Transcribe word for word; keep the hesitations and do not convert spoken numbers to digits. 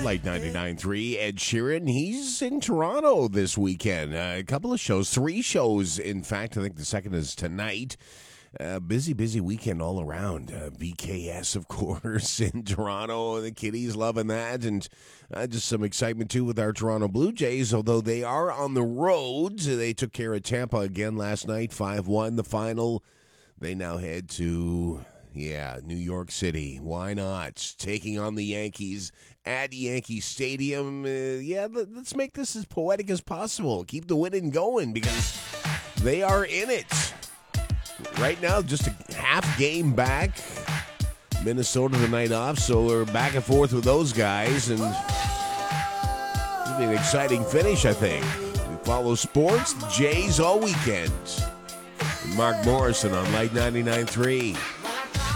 Light ninety-nine point three, Ed Sheeran. He's in Toronto this weekend. Uh, a couple of shows, three shows, in fact. I think the second is tonight. Uh, busy, busy weekend all around. Uh, V K S, of course, in Toronto. The kiddies loving that. And uh, just some excitement, too, with our Toronto Blue Jays. Although they are on the road. They took care of Tampa again last night, five one the final. They now head to, yeah, New York City. Why not? Taking on the Yankees at Yankee Stadium. Uh, yeah, let's make this as poetic as possible. Keep the winning going because they are in it. Right now, just a half game back. Minnesota the night off, so we're back and forth with those guys, and it'll be an exciting finish, I think. We follow sports, Jays all weekend. Mark Morrison on Light ninety-nine point three.